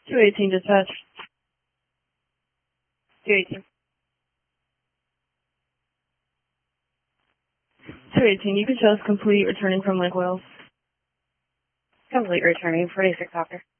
218 dispatch. 218. 218, you can show us complete returning from Lake Wales. Complete returning, 46 Hawker.